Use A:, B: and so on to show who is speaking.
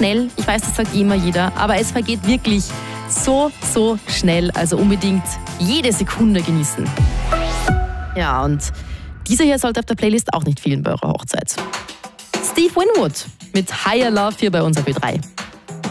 A: schnell. Ich weiß, das sagt immer jeder, aber es vergeht wirklich so schnell. Also unbedingt jede Sekunde genießen. Ja, und dieser hier sollte auf der Playlist auch nicht fehlen bei eurer Hochzeit. Steve Winwood mit Higher Love hier bei uns auf Ö3.